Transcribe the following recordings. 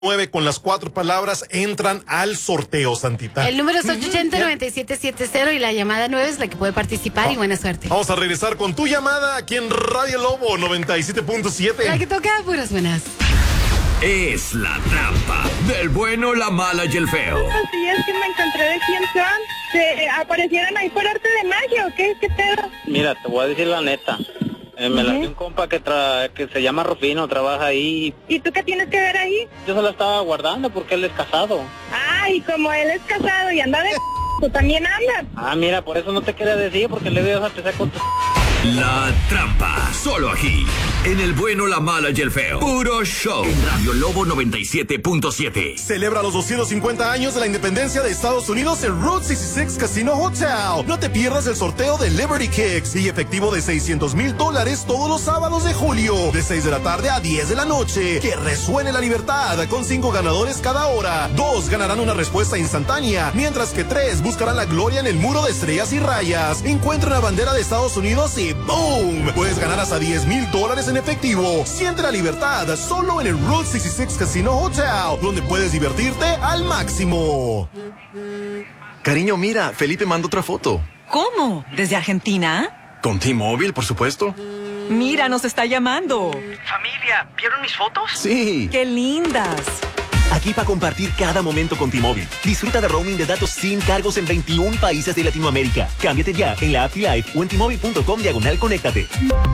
9 con las 4 palabras entran al sorteo, Santita. El número es 880-9770 y la llamada 9 es la que puede participar y buena suerte. Vamos a regresar con tu llamada aquí en Radio Lobo 97.7. La que toca puras buenas. Es la trampa del bueno, la mala y el feo. Sí, es que me encontré de quién son. ¿Se aparecieron ahí por arte de magia o qué? ¿Qué pedo? Mira, te voy a decir la neta. Me la dio un compa que se llama Rufino, trabaja ahí. ¿Y tú qué tienes que ver ahí? Yo se la estaba guardando porque él es casado. Ay, como él es casado y anda de tú también andas. Ah, mira, por eso no te quería decir, porque le voy a empezar con tu... La trampa, solo aquí, en el bueno, la mala y el feo. Puro show. En Radio Lobo 97.7. Celebra los 250 años de la independencia de Estados Unidos en Route 66 Casino Hotel. No te pierdas el sorteo de Liberty Kicks y efectivo de $600,000 todos los sábados de julio, de 6 de la tarde a 10 de la noche. Que resuene la libertad con 5 ganadores cada hora. 2 ganarán una respuesta instantánea, mientras que 3 buscarán la gloria en el muro de estrellas y rayas. Encuentra una bandera de Estados Unidos y ¡boom! Puedes ganar hasta $10,000 en efectivo. Siente la libertad solo en el Route 66 Casino Hotel, donde puedes divertirte al máximo. Cariño, mira, Felipe manda otra foto. ¿Cómo? ¿Desde Argentina? Con T-Mobile, por supuesto. Mira, nos está llamando. Familia, ¿vieron mis fotos? Sí. ¡Qué lindas! Aquí para compartir cada momento con T-Mobile. Disfruta de roaming de datos sin cargos en 21 países de Latinoamérica. Cámbiate ya en la app Live o en T-Mobile.com/conéctate.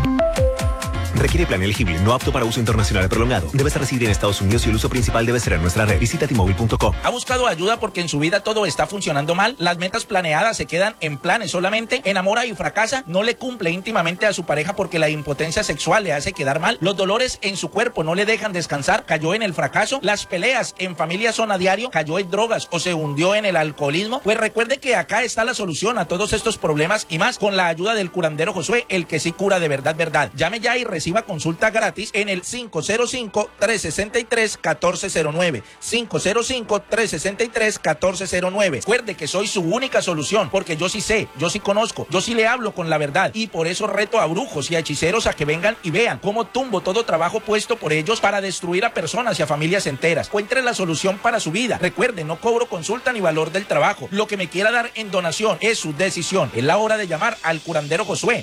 Requiere plan elegible, no apto para uso internacional prolongado. Debes residir en Estados Unidos y el uso principal debe ser en nuestra red. Visita T-Mobile.com. ¿Ha buscado ayuda porque en su vida todo está funcionando mal? Las metas planeadas se quedan en planes solamente. Enamora y fracasa. No le cumple íntimamente a su pareja porque la impotencia sexual le hace quedar mal. Los dolores en su cuerpo no le dejan descansar. Cayó en el fracaso. Las peleas en familia son a diario. Cayó en drogas o se hundió en el alcoholismo. Pues recuerde que acá está la solución a todos estos problemas y más con la ayuda del curandero Josué, el que sí cura de verdad, verdad. Llame ya y reciba consulta gratis en el 505-363-1409. 505-363-1409. Recuerde que soy su única solución, porque yo sí sé, yo sí conozco, yo sí le hablo con la verdad, y por eso reto a brujos y a hechiceros a que vengan y vean cómo tumbo todo trabajo puesto por ellos para destruir a personas y a familias enteras. Encuentre la solución para su vida. Recuerde, no cobro consulta ni valor del trabajo. Lo que me quiera dar en donación es su decisión. Es la hora de llamar al curandero Josué.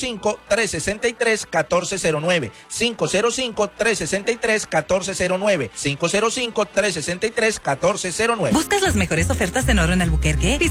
505-363-1409. 505-363-1409. 505-363-1409. ¿Buscas las mejores ofertas en oro en Albuquerque?